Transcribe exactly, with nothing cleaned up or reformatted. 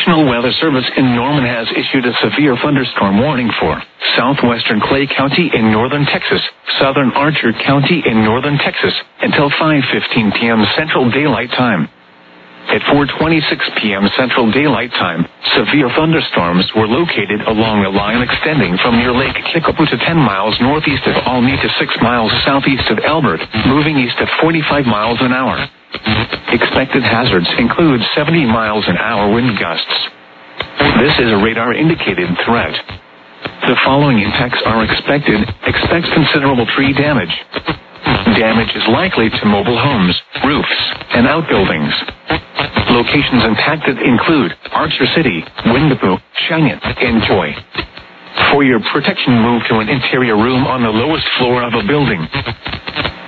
National Weather Service in Norman has issued a severe thunderstorm warning for southwestern Clay County in northern Texas, southern Archer County in northern Texas, until five fifteen p.m. Central Daylight Time. At four twenty-six p.m. Central Daylight Time, severe thunderstorms were located along a line extending from near Lake Kickapoo to ten miles northeast of Almy to six miles southeast of Elbert, moving east at forty-five miles an hour. Expected hazards include seventy miles an hour wind gusts. This is a radar-indicated threat. The following impacts are expected. Expect considerable tree damage. Damage is likely to mobile homes, roofs, and outbuildings. Locations impacted include Archer City, Windapoo, Cheyenne, and Joy. For your protection, move to an interior room on the lowest floor of a building.